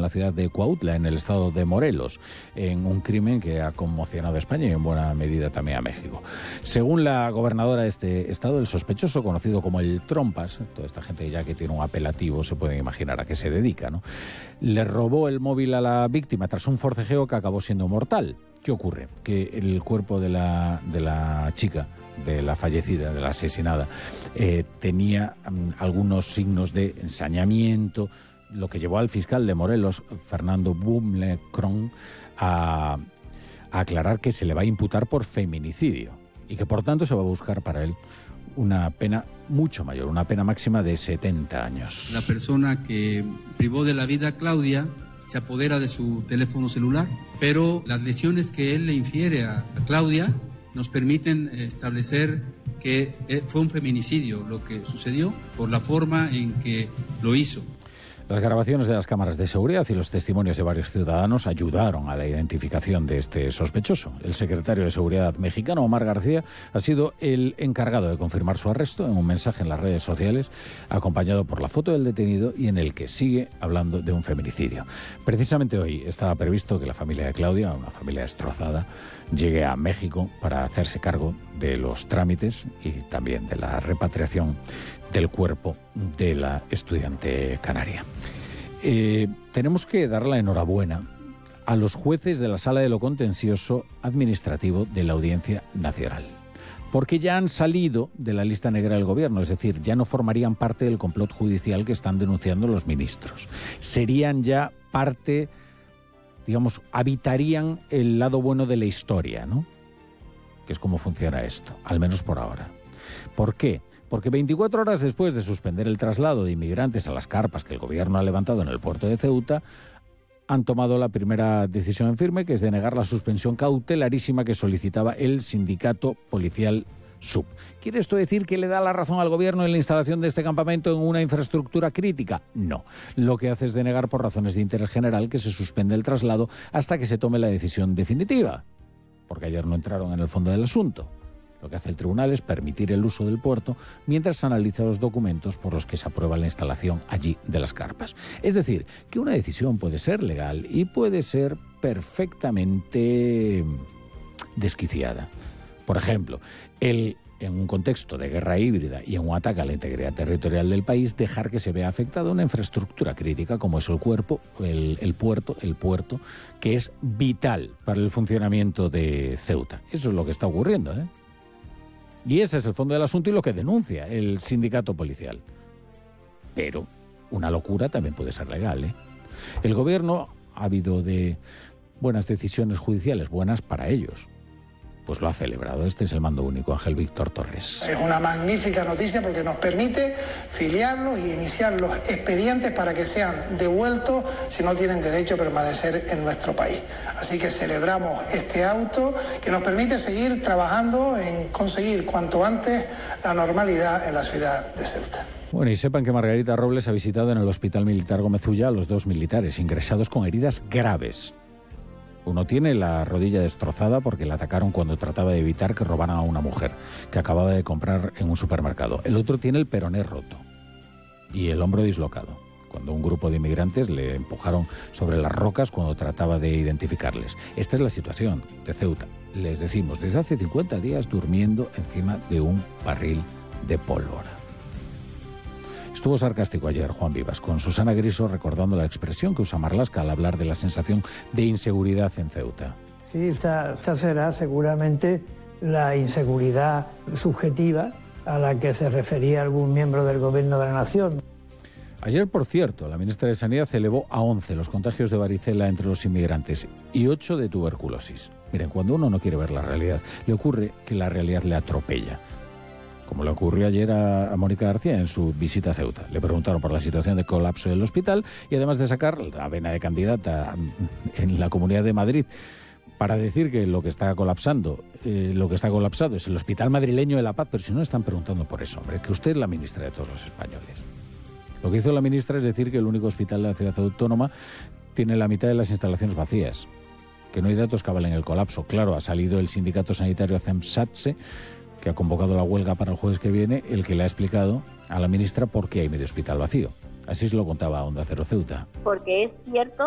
ciudad de Cuautla, en el estado de Morelos, en un crimen que ha conmocionado a España y en buena medida también a México. Según la gobernadora de este estado, el sospechoso, conocido como el Trompas, toda esta gente ya que tiene un apelativo se pueden imaginar a qué se dedica, ¿no?, le robó el móvil a la víctima tras un forcejeo que acabó siendo mortal. ¿Qué ocurre? Que el cuerpo de la chica, de la fallecida, de la asesinada, tenía algunos signos de ensañamiento, lo que llevó al fiscal de Morelos, Fernando Bumlecron, a aclarar que se le va a imputar por feminicidio y que por tanto se va a buscar para él una pena mucho mayor, una pena máxima de 70 años. La persona que privó de la vida a Claudia se apodera de su teléfono celular, pero las lesiones que él le infiere a Claudia nos permiten establecer que fue un feminicidio lo que sucedió por la forma en que lo hizo. Las grabaciones de las cámaras de seguridad y los testimonios de varios ciudadanos ayudaron a la identificación de este sospechoso. El secretario de Seguridad mexicano, Omar García, ha sido el encargado de confirmar su arresto en un mensaje en las redes sociales, acompañado por la foto del detenido y en el que sigue hablando de un feminicidio. Precisamente hoy estaba previsto que la familia de Claudia, una familia destrozada, llegue a México para hacerse cargo de los trámites y también de la repatriación del cuerpo de la estudiante canaria. Tenemos que dar la enhorabuena a los jueces de la Sala de lo Contencioso Administrativo de la Audiencia Nacional, porque ya han salido de la lista negra del gobierno, es decir, ya no formarían parte del complot judicial que están denunciando los ministros. Serían ya parte, digamos, habitarían el lado bueno de la historia, ¿no?, que es como funciona esto, al menos por ahora. ¿Por qué? Porque 24 horas después de suspender el traslado de inmigrantes a las carpas que el gobierno ha levantado en el puerto de Ceuta, han tomado la primera decisión en firme, que es denegar la suspensión cautelarísima que solicitaba el sindicato policial SUB. ¿Quiere esto decir que le da la razón al gobierno en la instalación de este campamento en una infraestructura crítica? No. Lo que hace es denegar por razones de interés general que se suspende el traslado hasta que se tome la decisión definitiva, porque ayer no entraron en el fondo del asunto. Lo que hace el tribunal es permitir el uso del puerto mientras se analiza los documentos por los que se aprueba la instalación allí de las carpas. Es decir, que una decisión puede ser legal y puede ser perfectamente desquiciada. Por ejemplo, en un contexto de guerra híbrida y en un ataque a la integridad territorial del país, dejar que se vea afectada una infraestructura crítica como es el puerto, que es vital para el funcionamiento de Ceuta. Eso es lo que está ocurriendo, ¿eh? Y ese es el fondo del asunto y lo que denuncia el sindicato policial. Pero una locura también puede ser legal, ¿eh? El gobierno ha habido de buenas decisiones judiciales, buenas para ellos. Pues lo ha celebrado. Este es el mando único, Ángel Víctor Torres. Es una magnífica noticia porque nos permite filiarlos y iniciar los expedientes para que sean devueltos si no tienen derecho a permanecer en nuestro país. Así que celebramos este auto que nos permite seguir trabajando en conseguir cuanto antes la normalidad en la ciudad de Ceuta. Bueno, y sepan que Margarita Robles ha visitado en el Hospital Militar Gómez Ulla a los 2 militares ingresados con heridas graves. Uno tiene la rodilla destrozada porque la atacaron cuando trataba de evitar que robaran a una mujer que acababa de comprar en un supermercado. El otro tiene el peroné roto y el hombro dislocado, cuando un grupo de inmigrantes le empujaron sobre las rocas cuando trataba de identificarles. Esta es la situación de Ceuta. Les decimos, desde hace 50 días durmiendo encima de un barril de pólvora. Estuvo sarcástico ayer Juan Vivas, con Susana Griso recordando la expresión que usa Marlaska al hablar de la sensación de inseguridad en Ceuta. Sí, esta será seguramente la inseguridad subjetiva a la que se refería algún miembro del Gobierno de la Nación. Ayer, por cierto, la ministra de Sanidad elevó a 11 los contagios de varicela entre los inmigrantes y 8 de tuberculosis. Miren, cuando uno no quiere ver la realidad, le ocurre que la realidad le atropella. Como le ocurrió ayer a Mónica García en su visita a Ceuta. Le preguntaron por la situación de colapso del hospital y además de sacar la vena de candidata en la Comunidad de Madrid para decir que lo que está colapsado es el Hospital Madrileño de la Paz, pero si no están preguntando por eso, hombre, que usted es la ministra de todos los españoles. Lo que hizo la ministra es decir que el único hospital de la ciudad autónoma tiene la mitad de las instalaciones vacías, que no hay datos que avalen el colapso. Claro, ha salido el sindicato sanitario CEMSATSE, que ha convocado la huelga para el jueves que viene, el que le ha explicado a la ministra por qué hay medio hospital vacío. Así se lo contaba Onda Cero Ceuta. Porque es cierto